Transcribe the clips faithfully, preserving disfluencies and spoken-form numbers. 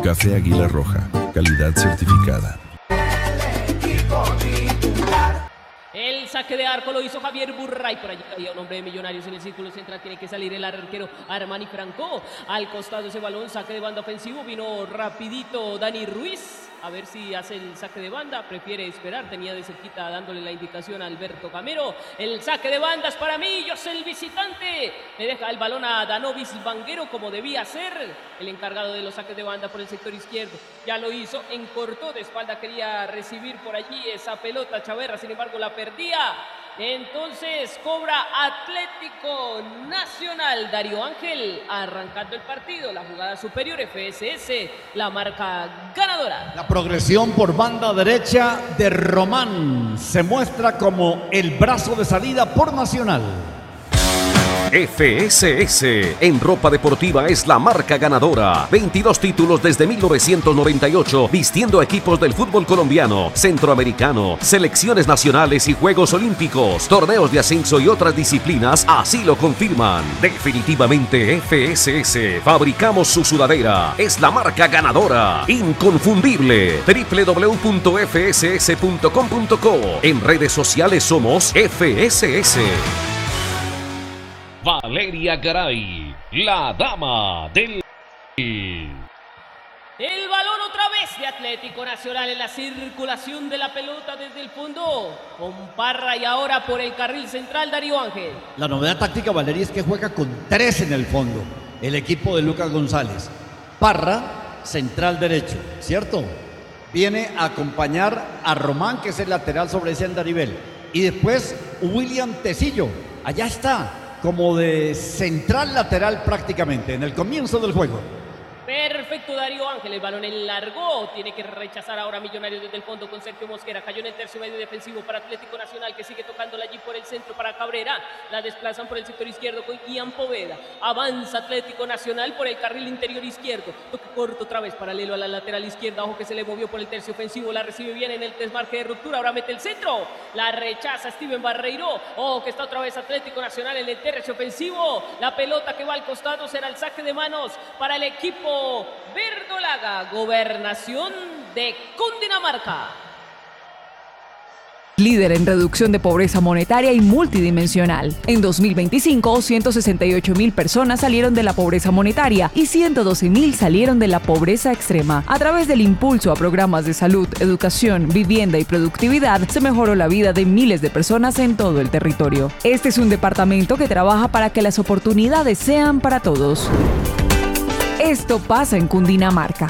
Café Águila Roja, calidad certificada. El saque de arco lo hizo Javier Burray. Por allí había un hombre de Millonarios en el círculo central. Tiene que salir el arquero Armani Franco. Al costado ese balón, saque de banda ofensivo. Vino rapidito Dani Ruiz. A ver si hace el saque de banda. Prefiere esperar. Tenía de cerquita dándole la indicación a Alberto Gamero. El saque de banda es para Millos, el visitante. Le deja el balón a Danovis Vanguero como debía ser. El encargado de los saques de banda por el sector izquierdo. Ya lo hizo, encortó de espalda. Quería recibir por allí esa pelota Chaverra. Sin embargo, la perdía. Entonces cobra Atlético Nacional. Darío Ángel arrancando el partido. La jugada superior, F S S, la marca ganadora. La progresión por banda derecha de Román se muestra como el brazo de salida por Nacional. F S S en ropa deportiva es la marca ganadora. veintidós títulos desde mil novecientos noventa y ocho vistiendo equipos del fútbol colombiano, centroamericano, selecciones nacionales y Juegos Olímpicos, torneos de ascenso y otras disciplinas así lo confirman. Definitivamente F S S, fabricamos su sudadera. Es la marca ganadora, inconfundible. doble u doble u doble u punto efe ese ese punto com punto co. En redes sociales somos F S S. Valeria Garay, la dama del... El balón otra vez de Atlético Nacional en la circulación de la pelota desde el fondo. Con Parra y ahora por el carril central Darío Ángel. La novedad táctica, Valeria, es que juega con tres en el fondo. El equipo de Lucas González. Parra, central derecho, ¿cierto? Viene a acompañar a Román, que es el lateral sobre ese andarivel. Y después William Tecillo. Allá está, como de central lateral prácticamente, en el comienzo del juego. Perfecto Darío Ángel, el balón en largo, tiene que rechazar ahora Millonarios desde el fondo con Sergio Mosquera, cayó en el tercio medio defensivo para Atlético Nacional que sigue tocándola allí por el centro para Cabrera, la desplazan por el sector izquierdo con Ian Poveda, avanza Atlético Nacional por el carril interior izquierdo, toque corto otra vez paralelo a la lateral izquierda, ojo que se le movió por el tercio ofensivo, la recibe bien en el desmarque de ruptura, ahora mete el centro, la rechaza Steven Barreiro, ojo que está otra vez Atlético Nacional en el tercio ofensivo, la pelota que va al costado será el saque de manos para el equipo Verdolaga, Gobernación de Cundinamarca. Líder en reducción de pobreza monetaria y multidimensional. En dos mil veinticinco, ciento sesenta y ocho mil personas salieron de la pobreza monetaria y ciento doce mil salieron de la pobreza extrema. A través del impulso a programas de salud, educación, vivienda y productividad, se mejoró la vida de miles de personas en todo el territorio. Este es un departamento que trabaja para que las oportunidades sean para todos. Esto pasa en Cundinamarca.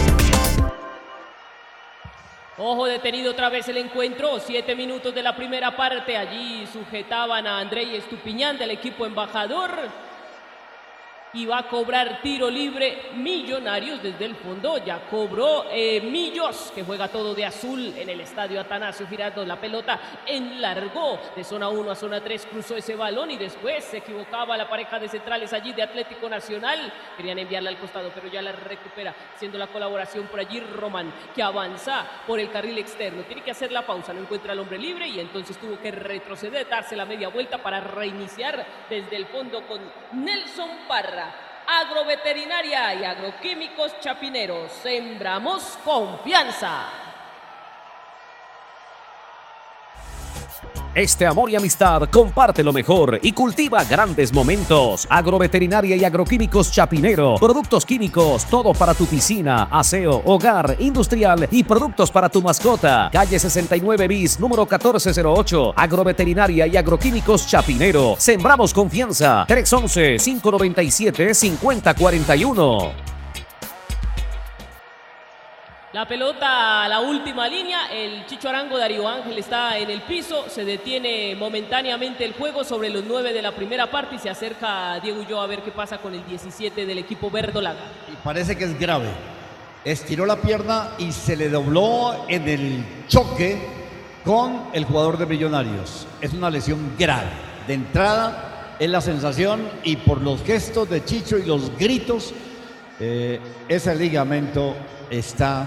Ojo, detenido otra vez el encuentro, siete minutos de la primera parte, allí sujetaban a Andrei Estupiñán del equipo embajador y va a cobrar tiro libre Millonarios desde el fondo, ya cobró eh, Millos, que juega todo de azul en el estadio Atanasio Girardot, la pelota enlargó de zona uno a zona tres, cruzó ese balón y después se equivocaba la pareja de centrales allí de Atlético Nacional, querían enviarla al costado pero ya la recupera, siendo la colaboración por allí Román, que avanza por el carril externo, tiene que hacer la pausa, no encuentra al hombre libre y entonces tuvo que retroceder, darse la media vuelta para reiniciar desde el fondo con Nelson Parra. Agroveterinaria y Agroquímicos Chapineros, sembramos confianza. Este amor y amistad comparte lo mejor y cultiva grandes momentos. Agroveterinaria y Agroquímicos Chapinero. Productos químicos, todo para tu piscina, aseo, hogar, industrial y productos para tu mascota. Calle sesenta y nueve bis, número catorce cero ocho. Agroveterinaria y Agroquímicos Chapinero. Sembramos confianza. tres once, cinco noventa y siete, cincuenta cuarenta y uno. La pelota a la última línea, el Chicho Arango, Darío Ángel está en el piso, se detiene momentáneamente el juego sobre los nueve de la primera parte y se acerca Diego Ulloa a ver qué pasa con el diecisiete del equipo verdolaga. Y parece que es grave, estiró la pierna y se le dobló en el choque con el jugador de Millonarios. Es una lesión grave, de entrada es la sensación y por los gestos de Chicho y los gritos, eh, ese ligamento está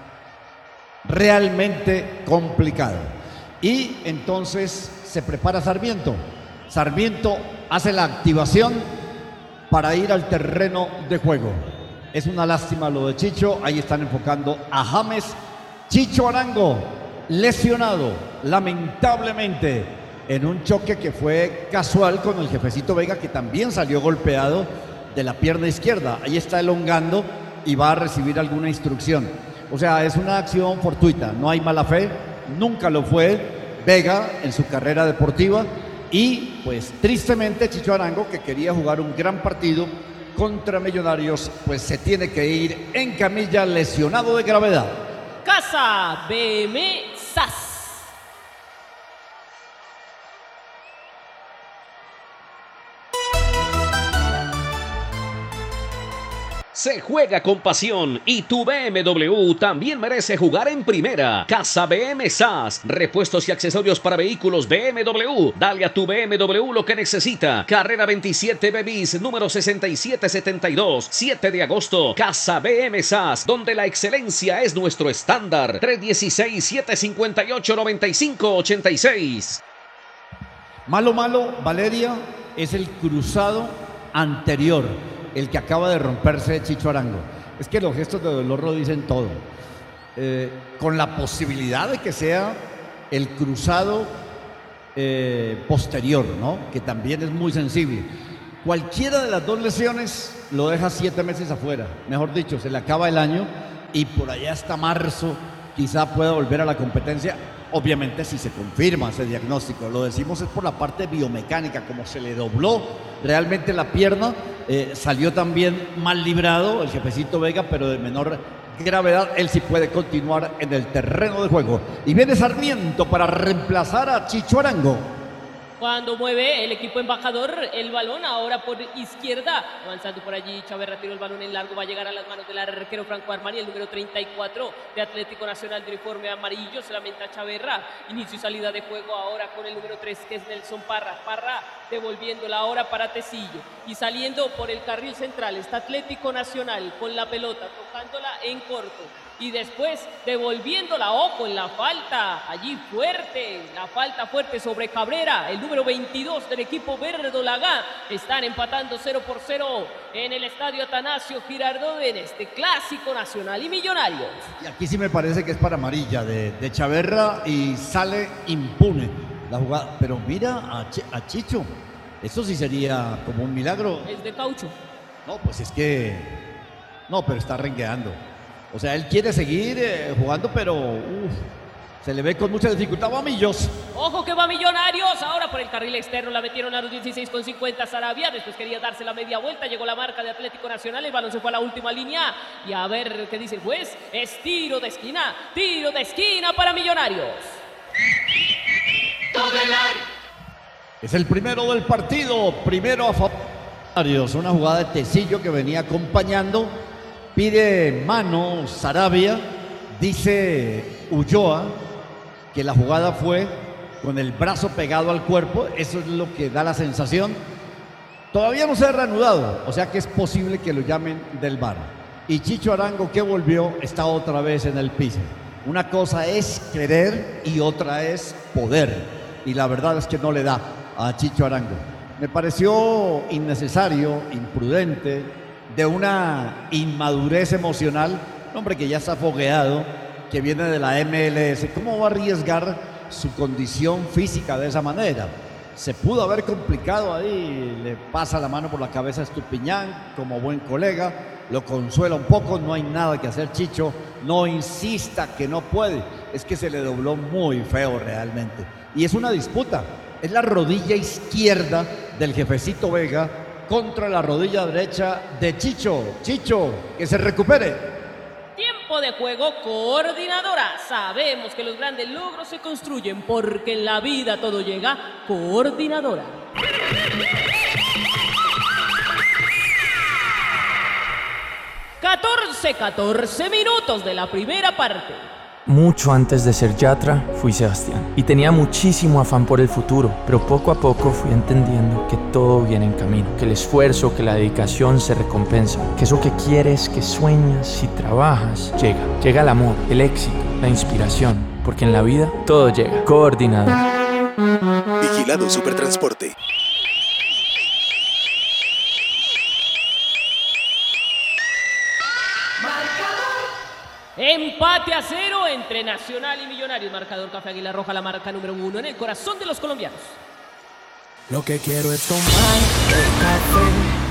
realmente complicado. Y entonces se prepara Sarmiento. Sarmiento hace la activación para ir al terreno de juego. Es una lástima lo de Chicho. Ahí están enfocando a James. Chicho Arango, lesionado, lamentablemente, en un choque que fue casual con el Jefecito Vega, que también salió golpeado de la pierna izquierda. Ahí está elongando y va a recibir alguna instrucción. O sea, es una acción fortuita, no hay mala fe, nunca lo fue Vega en su carrera deportiva. Y pues tristemente Chicho Arango, que quería jugar un gran partido contra Millonarios, pues se tiene que ir en camilla, lesionado de gravedad. Casa B M S A S. Se juega con pasión y tu B M W también merece jugar en primera. Casa B M S A S, repuestos y accesorios para vehículos B M W. Dale a tu B M W lo que necesita. Carrera veintisiete B bis, número sesenta y siete setenta y dos, siete de agosto. Casa B M S A S, donde la excelencia es nuestro estándar. tres uno seis, siete cinco ocho, nueve cinco ocho seis. Malo, malo, Valeria, es el cruzado anterior, el que acaba de romperse Chicho Arango. Es que los gestos de dolor lo dicen todo. Eh, con la posibilidad de que sea el cruzado eh, posterior, ¿no? Que también es muy sensible. Cualquiera de las dos lesiones lo deja siete meses afuera. Mejor dicho, se le acaba el año y por allá hasta marzo quizá pueda volver a la competencia. Obviamente si se confirma ese diagnóstico. Lo decimos es por la parte biomecánica, como se le dobló realmente la pierna. Eh, salió también mal librado el Jefecito Vega, pero de menor gravedad. Él sí puede continuar en el terreno de juego. Y viene Sarmiento para reemplazar a Chicho Arango. Cuando mueve el equipo embajador el balón, ahora por izquierda, avanzando por allí, Chaverra tiró el balón en largo, va a llegar a las manos del arquero Franco Armani, el número treinta y cuatro de Atlético Nacional de uniforme amarillo. Se lamenta Chaverra, inicio y salida de juego ahora con el número tres, que es Nelson Parra. Parra devolviéndola ahora para Tecillo y saliendo por el carril central está Atlético Nacional con la pelota, tocándola en corto. Y después devolviéndola, ojo en la falta, allí fuerte, la falta fuerte sobre Cabrera, el número veintidós del equipo verdolaga. Están empatando cero por cero en el estadio Atanasio Girardot en este clásico Nacional y Millonarios. Y aquí sí me parece que es para amarilla de, de Chaverra y sale impune la jugada. Pero mira a, Ch a Chicho, eso sí sería como un milagro. Es de caucho. No, pues es que, no, pero está rengueando. O sea, él quiere seguir eh, jugando, pero uf, se le ve con mucha dificultad. Va Millos. Ojo que va Millonarios. Ahora por el carril externo la metieron a los dieciséis con cincuenta Sarabia. Después quería darse la media vuelta. Llegó la marca de Atlético Nacional. El balón se fue a la última línea. Y a ver qué dice el juez. Es tiro de esquina. Tiro de esquina para Millonarios. Todo el área. Es el primero del partido. Primero a favor de Millonarios. Una jugada de Tecillo que venía acompañando. Pide mano Sarabia, dice Ulloa que la jugada fue con el brazo pegado al cuerpo, eso es lo que da la sensación. Todavía no se ha reanudado, o sea que es posible que lo llamen del V A R. Y Chicho Arango, que volvió, está otra vez en el piso. Una cosa es querer y otra es poder. Y la verdad es que no le da a Chicho Arango. Me pareció innecesario, imprudente, de una inmadurez emocional, un hombre que ya está fogueado, que viene de la M L S. ¿Cómo va a arriesgar su condición física de esa manera? Se pudo haber complicado ahí, le pasa la mano por la cabeza a Estupiñán como buen colega, lo consuela un poco, no hay nada que hacer Chicho, no insista que no puede, es que se le dobló muy feo realmente. Y es una disputa, es la rodilla izquierda del Jefecito Vega contra la rodilla derecha de Chicho. Chicho, que se recupere. Tiempo de juego, coordinadora. Sabemos que los grandes logros se construyen porque en la vida todo llega. Coordinadora. catorce, catorce minutos de la primera parte. Mucho antes de ser Yatra, fui Sebastián y tenía muchísimo afán por el futuro, pero poco a poco fui entendiendo que todo viene en camino, que el esfuerzo, que la dedicación se recompensa, que eso que quieres, que sueñas y trabajas, llega. Llega el amor, el éxito, la inspiración, porque en la vida todo llega. Coordinado. Vigilado Supertransporte. Empate a cero entre Nacional y Millonarios. Marcador Café Águila Roja, la marca número uno en el corazón de los colombianos. Lo que quiero es tomar el café